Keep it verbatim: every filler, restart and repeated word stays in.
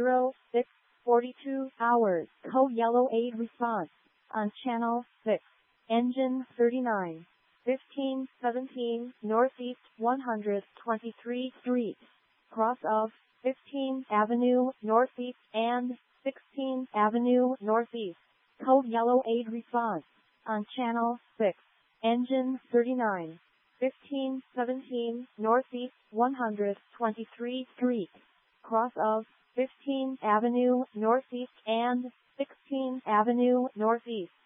zero six forty-two hours. Code yellow aid response on channel six. Engine thirty-nine. fifteen seventeen Northeast one hundred twenty-three Street. Cross of fifteenth Avenue Northeast and sixteenth Avenue Northeast. Code yellow aid response on channel six. Engine thirty-nine. fifteen seventeen Northeast one hundred twenty-three Street. Cross of fifteenth Avenue Northeast and sixteenth Avenue Northeast.